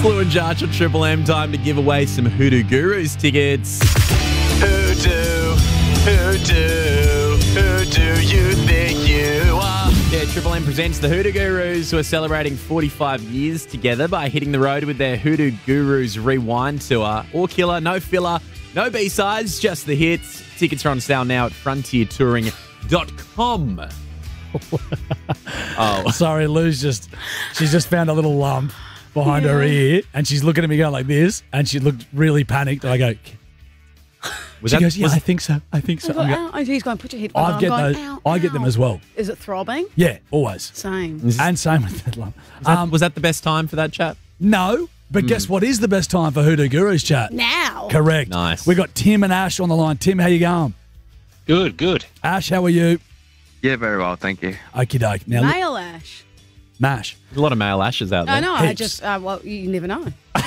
Slew and Jarch on Triple M. Time to give away some Hoodoo Gurus tickets. Who do you think you are? Yeah, Triple M presents the Hoodoo Gurus, who are celebrating 45 years together by hitting the road with their Hoodoo Gurus Rewind Tour. All killer, no filler, no B-sides, just the hits. Tickets are on sale now at frontiertouring.com. Oh, sorry, Lou's she's just found a little lump behind her ear, and she's looking at me going like this, and she looked really panicked. And I go, she goes, yeah, I think so. I think so. He's going, put your headphones on. I get them as well. Is it throbbing? Yeah, always. Same. And same with that lump. Was that the best time for that chat? No, but guess what is the best time for Hoodoo Gurus chat? Now. Correct. Nice. We got Tim and Ash on the line. Tim, how you going? Good. Ash, how are you? Yeah, very well, thank you. Okie doke. Now, Male Ash. Mash. There's a lot of male ashes out there. I know. Heaps. I just, well, you never know.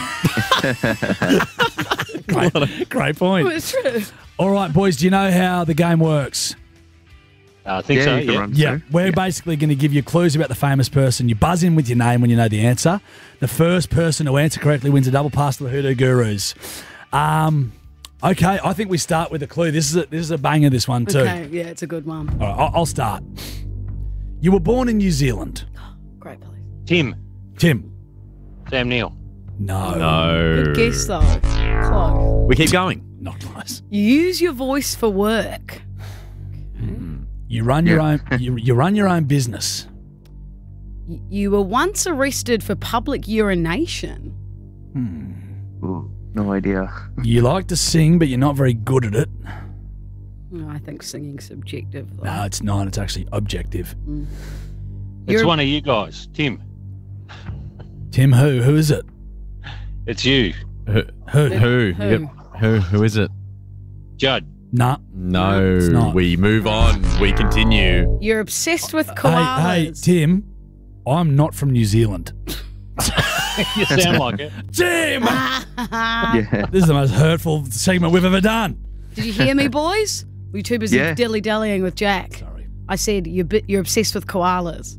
Great point. It's true. All right, boys, do you know how the game works? I think so, you can yeah. run Yeah, through. we're basically going to give you clues about the famous person. You buzz in with your name when you know the answer. The first person to answer correctly wins a double pass to the Hoodoo Gurus. Okay, I think we start with a clue. This is a banger, this one too. Okay, yeah, it's a good one. All right, I'll start. You were born in New Zealand. Great place. Tim. Sam Neill. No. Good guess, though. Close. We keep going. Not close. You use your voice for work. You run your own. You run your own business. You were once arrested for public urination. Ooh, no idea. You like to sing, but you're not very good at it. No, I think singing's subjective, though. No, it's not. It's actually objective. It's one of you guys. Tim. Tim, who? Who is it? It's you. Who? Who is it? Judd. Nah. No, It's not. we move on. We continue. You're obsessed with koalas. Hey, Tim, I'm not from New Zealand. You sound like it. Tim! Yeah. This is the most hurtful segment we've ever done. Did you hear me, boys? Were you too busy Yeah. dilly-dallying with Jack? Sorry. I said you're obsessed with koalas.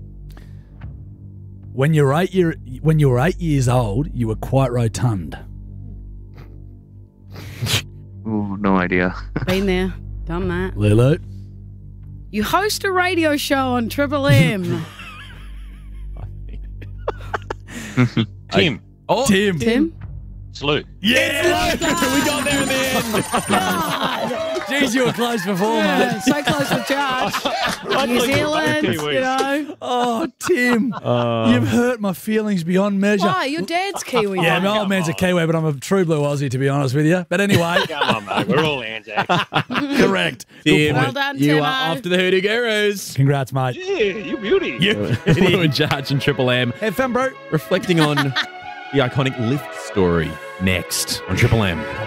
When you were 8 years old, you were quite rotund. Ooh, no idea. Been there, done that. Lulu? You host a radio show on Triple M. Tim. Oh, Tim. Slew. Yeah! we got there in the end. Jeez, you were close before, mate. So close with Josh. New Zealand, you know. Oh, Tim. You've hurt my feelings beyond measure. Why? Your dad's Kiwi. Yeah, mate. my old man's a Kiwi, but I'm a true blue Aussie, to be honest with you. But anyway, Come on, mate. We're all Anzacs. correct. Tim, Well done, you Timo. are off to the Hoodoo Gurus. Congrats, mate. Yeah, you beauty. Slew and Jarch and Triple M. Have fun, bro. Reflecting on the iconic lift story next on Triple M.